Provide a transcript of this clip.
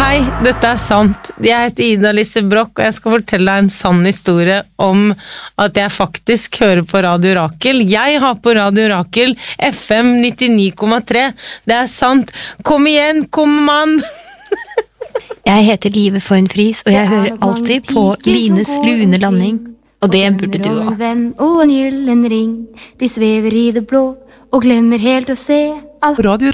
Hei, dette sant. Jeg heter Ida Lise Brock, og jeg skal fortelle deg en sann historie om at jeg faktisk hører på Radio Rakel. Jeg har på Radio Rakel FM 99,3. Det sant. Kom igjen, kom mann! Jeg heter Live Fornfries, og jeg hører alltid på Lines lune landing. Og det burde du også. Og en gyllen ring, de svever i det blå, og glemmer helt å se. Radio